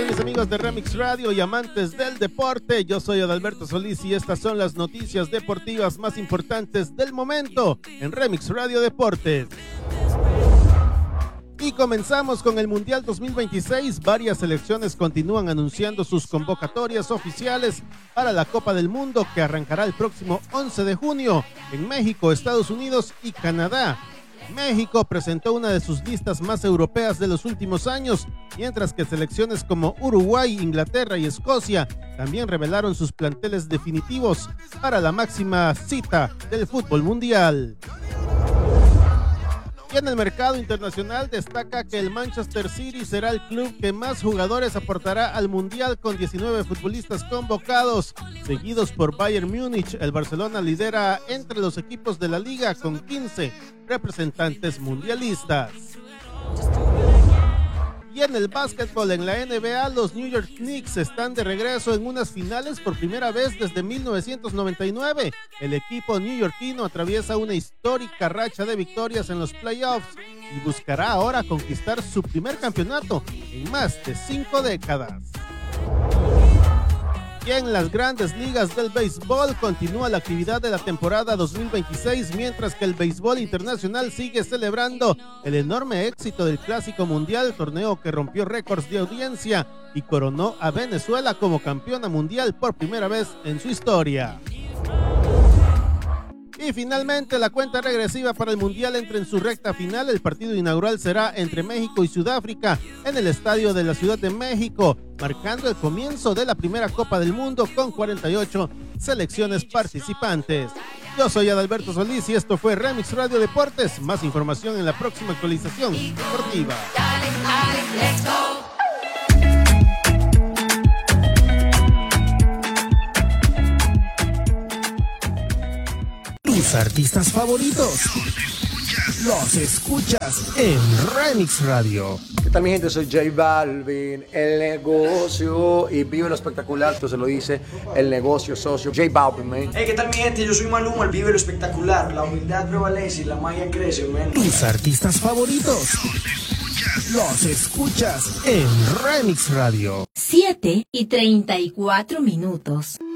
tal mis amigos de Remix Radio y amantes del deporte? Yo soy Adalberto Solís y estas son las noticias deportivas más importantes del momento en Remix Radio Deportes. Y comenzamos con el Mundial 2026. Varias selecciones continúan anunciando sus convocatorias oficiales para la Copa del Mundo que arrancará el próximo 11 de junio en México, Estados Unidos y Canadá. México presentó una de sus listas más europeas de los últimos años, mientras que selecciones como Uruguay, Inglaterra y Escocia también revelaron sus planteles definitivos para la máxima cita del fútbol mundial. Y en el mercado internacional destaca que el Manchester City será el club que más jugadores aportará al Mundial con 19 futbolistas convocados, seguidos por Bayern Múnich. El Barcelona lidera entre los equipos de la liga con 15 representantes mundialistas. Y en el básquetbol, en la NBA, los New York Knicks están de regreso en unas finales por primera vez desde 1999. El equipo neoyorquino atraviesa una histórica racha de victorias en los playoffs y buscará ahora conquistar su primer campeonato en más de 5 décadas. Y en las grandes ligas del béisbol continúa la actividad de la temporada 2026, mientras que el béisbol internacional sigue celebrando el enorme éxito del Clásico Mundial, torneo que rompió récords de audiencia y coronó a Venezuela como campeona mundial por primera vez en su historia. Y finalmente la cuenta regresiva para el Mundial entra en su recta final. El partido inaugural será entre México y Sudáfrica en el Estadio de la Ciudad de México, marcando el comienzo de la primera Copa del Mundo con 48 selecciones participantes. Yo soy Adalberto Solís y esto fue Remix Radio Deportes. Más información en la próxima actualización deportiva. Let's go. Tus artistas favoritos los escuchas en Remix Radio. ¿Qué tal mi gente? Soy J Balvin, el negocio, y vive lo espectacular, esto se lo dice el negocio socio, J Balvin, man. Hey, ¿qué tal mi gente? Yo soy Maluma, el vive lo espectacular, la humildad prevalece y la magia crece, man. Tus artistas favoritos los escuchas en Remix Radio. 7:34.